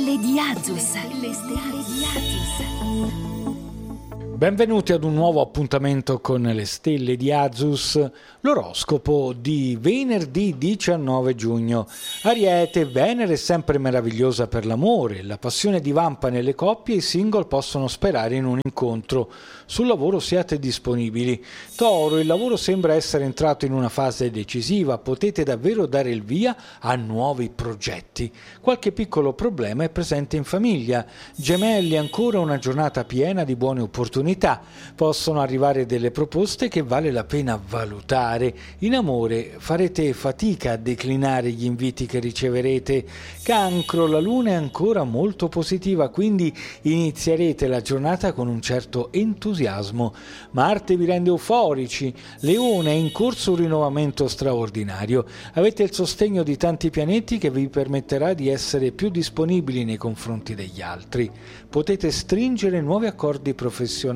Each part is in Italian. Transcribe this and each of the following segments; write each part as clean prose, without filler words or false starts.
stelle di Azus. Le stelle di Azus. Benvenuti ad un nuovo appuntamento con le stelle di Azus, l'oroscopo di venerdì 19 giugno. Ariete, Venere è sempre meravigliosa per l'amore, la passione divampa nelle coppie e i single possono sperare in un incontro. Sul lavoro siate disponibili. Toro, il lavoro sembra essere entrato in una fase decisiva, potete davvero dare il via a nuovi progetti. Qualche piccolo problema è presente in famiglia. Gemelli, ancora una giornata piena di buone opportunità. Possono arrivare delle proposte che vale la pena valutare. In amore farete fatica a declinare gli inviti che riceverete. Cancro, la luna è ancora molto positiva, quindi inizierete la giornata con un certo entusiasmo. Marte vi rende euforici. Leone, è in corso un rinnovamento straordinario. Avete il sostegno di tanti pianeti che vi permetterà di essere più disponibili nei confronti degli altri. Potete stringere nuovi accordi professionali.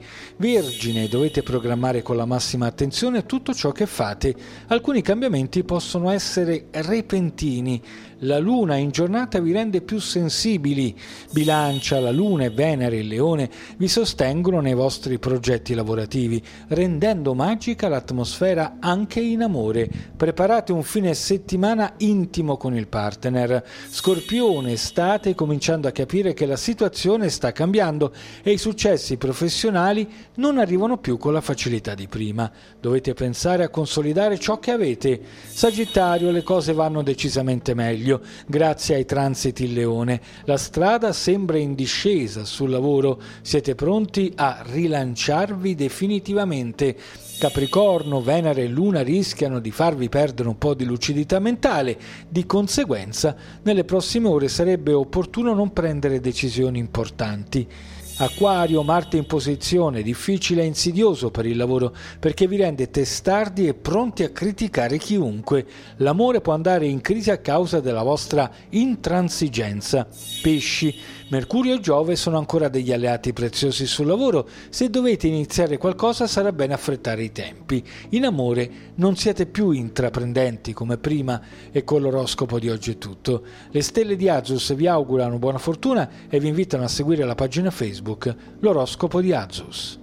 Vergine, dovete programmare con la massima attenzione tutto ciò che fate. Alcuni cambiamenti possono essere repentini. La luna in giornata vi rende più sensibili. Bilancia, la luna e Venere il Leone vi sostengono nei vostri progetti lavorativi, rendendo magica l'atmosfera anche in amore. Preparate un fine settimana intimo con il partner. Scorpione, state cominciando a capire che la situazione sta cambiando e i successi professionali non arrivano più con la facilità di prima. Dovete pensare a consolidare ciò che avete. Sagittario, le cose vanno decisamente meglio. Grazie ai transiti in Leone, la strada sembra in discesa sul lavoro, siete pronti a rilanciarvi definitivamente. Capricorno, Venere e Luna rischiano di farvi perdere un po' di lucidità mentale, di conseguenza nelle prossime ore sarebbe opportuno non prendere decisioni importanti. Acquario, Marte in posizione, difficile e insidioso per il lavoro perché vi rende testardi e pronti a criticare chiunque. L'amore può andare in crisi a causa della vostra intransigenza. Pesci, Mercurio e Giove sono ancora degli alleati preziosi sul lavoro. Se dovete iniziare qualcosa sarà bene affrettare i tempi. In amore non siete più intraprendenti come prima e con l'oroscopo di oggi è tutto. Le stelle di Azus vi augurano buona fortuna e vi invitano a seguire la pagina Facebook L'oroscopo di Azus.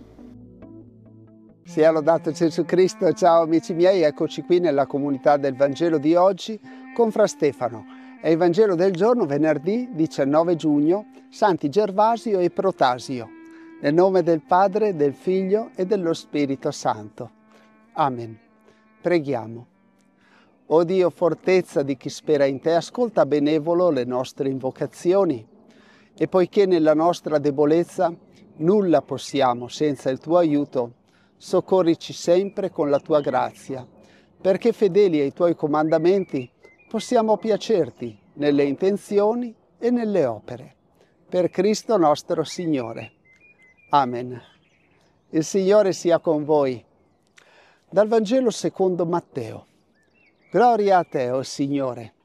Sia lodato Gesù Cristo. Ciao amici miei, eccoci qui nella comunità del Vangelo di oggi con Fra Stefano. È il Vangelo del giorno, venerdì 19 giugno, Santi Gervasio e Protasio. Nel nome del Padre, del Figlio e dello Spirito Santo. Amen. Preghiamo. O Dio, fortezza di chi spera in te, ascolta benevolo le nostre invocazioni. E poiché nella nostra debolezza nulla possiamo senza il tuo aiuto, soccorrici sempre con la tua grazia, perché fedeli ai tuoi comandamenti possiamo piacerti nelle intenzioni e nelle opere. Per Cristo nostro Signore. Amen. Il Signore sia con voi. Dal Vangelo secondo Matteo. Gloria a te, o Signore.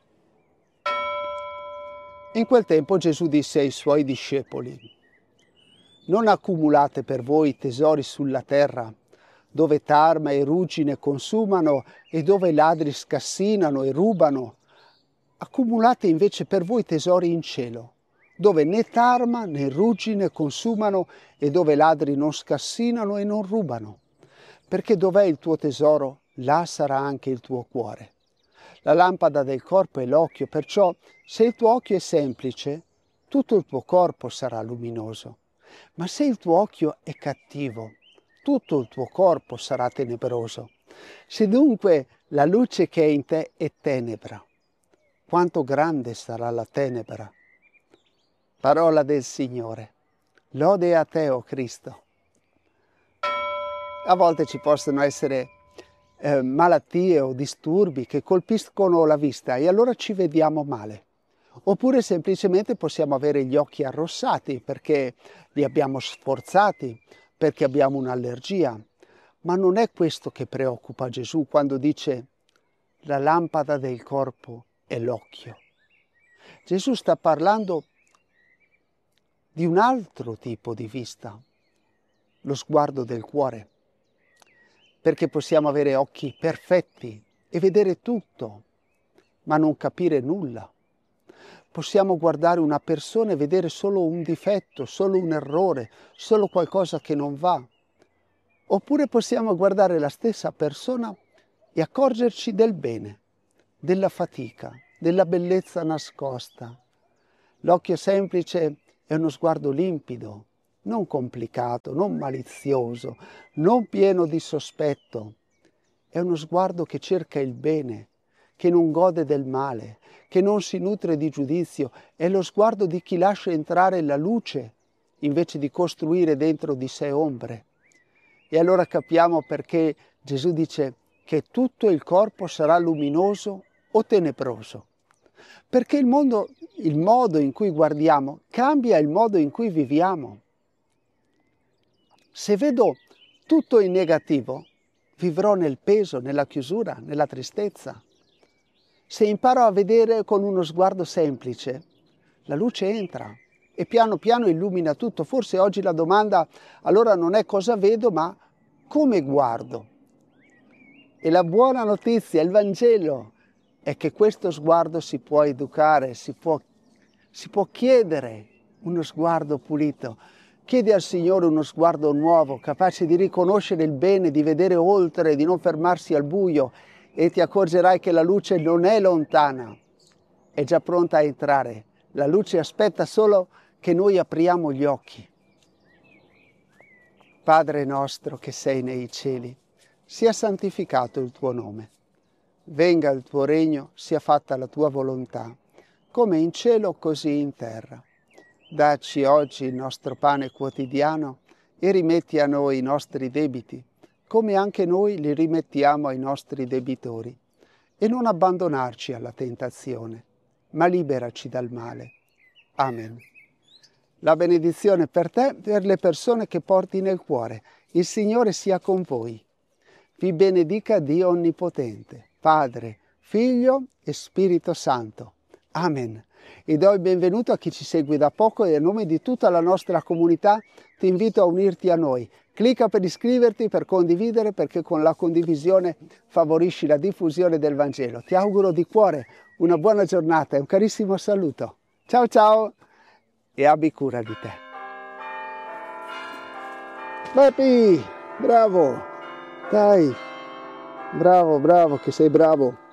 In quel tempo Gesù disse ai suoi discepoli: non accumulate per voi tesori sulla terra, dove tarma e ruggine consumano e dove i ladri scassinano e rubano. Accumulate invece per voi tesori in cielo, dove né tarma né ruggine consumano e dove i ladri non scassinano e non rubano. Perché dov'è il tuo tesoro, là sarà anche il tuo cuore. La lampada del corpo è l'occhio, perciò se il tuo occhio è semplice, tutto il tuo corpo sarà luminoso. Ma se il tuo occhio è cattivo, tutto il tuo corpo sarà tenebroso. Se dunque la luce che è in te è tenebra, quanto grande sarà la tenebra. Parola del Signore. Lode a te, o Cristo. A volte ci possono essere malattie o disturbi che colpiscono la vista e allora ci vediamo male. Oppure semplicemente possiamo avere gli occhi arrossati perché li abbiamo sforzati, perché abbiamo un'allergia. Ma non è questo che preoccupa Gesù quando dice la lampada del corpo è l'occhio. Gesù sta parlando di un altro tipo di vista, lo sguardo del cuore. Perché possiamo avere occhi perfetti e vedere tutto, ma non capire nulla. possiamo guardare una persona e vedere solo un difetto, solo un errore, solo qualcosa che non va. Oppure possiamo guardare la stessa persona e accorgerci del bene, della fatica, della bellezza nascosta. L'occhio semplice è uno sguardo limpido, non complicato, non malizioso, non pieno di sospetto. È uno sguardo che cerca il bene, che non gode del male, che non si nutre di giudizio. È lo sguardo di chi lascia entrare la luce invece di costruire dentro di sé ombre. E allora capiamo perché Gesù dice che tutto il corpo sarà luminoso o tenebroso. Perché il modo in cui guardiamo cambia il modo in cui viviamo. Se vedo tutto in negativo, vivrò nel peso, nella chiusura, nella tristezza. Se imparo a vedere con uno sguardo semplice, la luce entra e piano piano illumina tutto. Forse oggi la domanda allora non è cosa vedo, ma come guardo. E la buona notizia, il Vangelo, è che questo sguardo si può educare, si può chiedere uno sguardo pulito. Chiedi al Signore uno sguardo nuovo, capace di riconoscere il bene, di vedere oltre, di non fermarsi al buio, e ti accorgerai che la luce non è lontana, è già pronta a entrare. La luce aspetta solo che noi apriamo gli occhi. Padre nostro che sei nei cieli, sia santificato il tuo nome. Venga il tuo regno, sia fatta la tua volontà, come in cielo così in terra. Dacci oggi il nostro pane quotidiano e rimetti a noi i nostri debiti, come anche noi li rimettiamo ai nostri debitori. E non abbandonarci alla tentazione, ma liberaci dal male. Amen. La benedizione per te, per le persone che porti nel cuore. Il Signore sia con voi. Vi benedica Dio Onnipotente, Padre, Figlio e Spirito Santo. Amen. E do il benvenuto a chi ci segue da poco e a nome di tutta la nostra comunità ti invito a unirti a noi. Clicca per iscriverti, per condividere, perché con la condivisione favorisci la diffusione del Vangelo. Ti auguro di cuore una buona giornata e un carissimo saluto. Ciao ciao e abbi cura di te. Papi, bravo, dai, bravo che sei bravo.